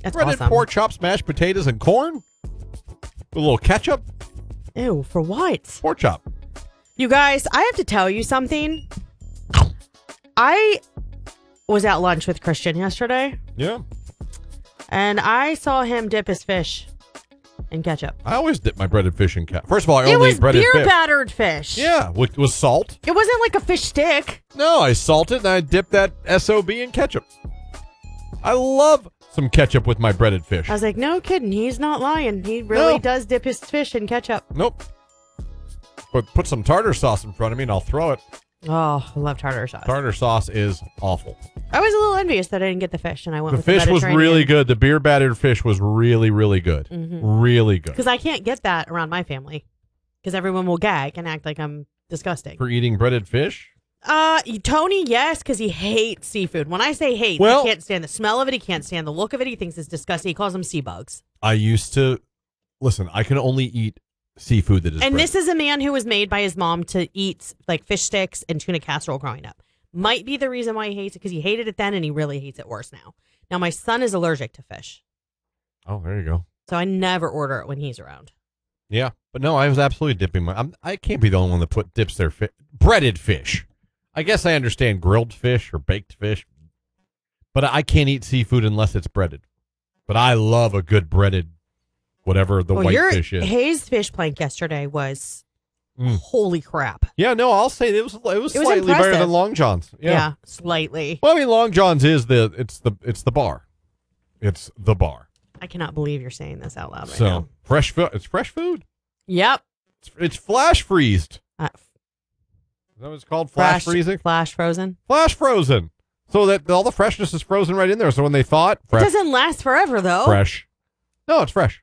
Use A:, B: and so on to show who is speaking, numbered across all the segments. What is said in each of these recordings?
A: That's
B: breaded
A: awesome.
B: pork chops, mashed potatoes, and corn with a little ketchup.
A: Ew, for what?
B: Pork chop.
A: You guys, I have to tell you something. I was at lunch with Christian yesterday,
B: Yeah.
A: and I saw him dip his fish in ketchup.
B: I always dip my breaded fish in ketchup. First of all, I
A: It
B: only
A: was
B: eat breaded
A: beer
B: fish.
A: battered fish.
B: Yeah, with salt.
A: It wasn't like a fish stick.
B: No, I salt it and I dip that SOB in ketchup. I love some ketchup with my breaded fish.
A: I was like, no kidding. He's not lying. He really
B: No.
A: does dip his fish in ketchup.
B: Nope. But put some tartar sauce in front of me and I'll throw it.
A: Oh, I love tartar sauce.
B: Tartar sauce is awful.
A: I was a little envious that I didn't get the fish, and I went
B: The
A: with
B: fish
A: the
B: was
A: Mediterranean.
B: really good. The beer battered fish was really, really good. Really good.
A: Because I can't get that around my family. Because everyone will gag and act like I'm disgusting.
B: For eating breaded fish?
A: Tony, yes, because he hates seafood. When I say hate,
B: Well-
A: he can't stand the smell of it. He can't stand the look of it. He thinks it's disgusting. He calls them sea bugs.
B: I used to... Listen, I can only eat seafood that is
A: And
B: breaded.
A: this is a man who was made by his mom to eat like fish sticks and tuna casserole growing up. Might be the reason why he hates it, because he hated it then and he really hates it worse now. Now, my son is allergic to fish,
B: Oh, there you go.
A: so I never order it when he's around.
B: Yeah, but no, I was absolutely dipping my... I can't be the only one that dips their breaded fish. I guess I understand grilled fish or baked fish, but I can't eat seafood unless it's breaded. But I love a good breaded, whatever the white
A: your
B: fish is.
A: Hayes fish plank yesterday was
B: Mm.
A: holy crap.
B: Yeah, no, I'll say it was slightly better
A: impressive.
B: than Long John's.
A: Yeah, slightly.
B: Well, I mean, Long John's is it's the bar. It's the bar.
A: I cannot believe you're saying this out loud right
B: So
A: now.
B: fresh food. It's fresh food.
A: Yep.
B: It's flash freezed. Is that what it's called? Flash freezing.
A: Flash frozen.
B: Flash frozen. So that all the freshness is frozen right in there. So when they thaw it,
A: It
B: fresh.
A: doesn't last forever though.
B: Fresh. No, it's fresh.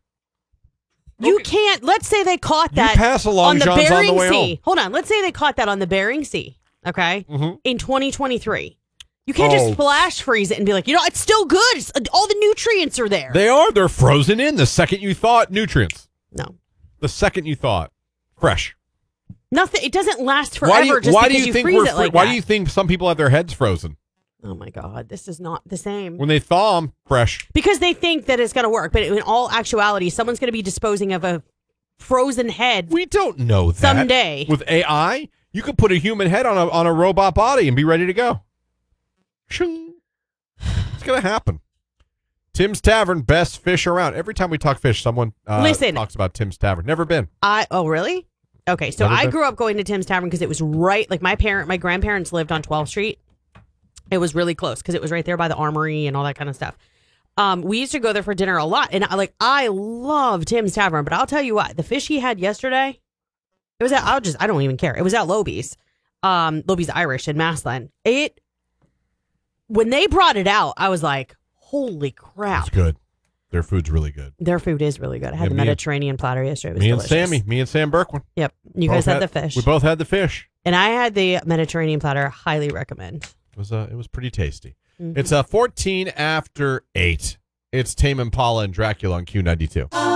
A: You can't. Let's say they caught
B: You
A: that
B: pass a Long
A: on the
B: John's on
A: Bering
B: the way
A: Sea.
B: home.
A: Hold on. Let's say they caught that on the Bering Sea. Okay,
B: Mhm.
A: in 2023. You can't
B: Oh.
A: just flash freeze it and be like, it's still good. All the nutrients are there.
B: They're frozen in the second you thaw it. Nutrients.
A: No,
B: The second you thaw it. Fresh.
A: nothing. It doesn't last forever just
B: why
A: because
B: do you think
A: freeze it like
B: why
A: that.
B: do you think some people have their heads frozen?
A: Oh my God, this is not the same.
B: When they thaw them, fresh.
A: Because they think that it's going to work, but in all actuality, someone's going to be disposing of a frozen head.
B: We don't know that.
A: Someday.
B: With AI, you could put a human head on a robot body and be ready to go. Shing. It's going to happen. Tim's Tavern, best fish around. Every time we talk fish, someone
A: Listen.
B: talks about Tim's Tavern. Never been.
A: Oh, really? Okay, so
B: Never
A: I
B: been.
A: grew up going to Tim's Tavern because it was right, like my grandparents lived on 12th Street. It was really close because it was right there by the Armory and all that kind of stuff. We used to go there for dinner a lot, and I love Tim's Tavern, but I'll tell you what, the fish he had yesterday, it was I don't even care. It was at Loby's, Loby's Irish in Massland. When they brought it out, I was like, holy crap.
B: It's good. Their food's really good.
A: Their food is really good. I had
B: Yeah,
A: the
B: me and-
A: Mediterranean platter yesterday. It was
B: Me
A: delicious.
B: and Sam Berkwin.
A: Yep. You guys had the fish.
B: We both had the fish.
A: And I had the Mediterranean platter. Highly recommend.
B: It was pretty tasty.
A: Mhm.
B: It's 14 after 8. It's Tame Impala and Dracula on Q92.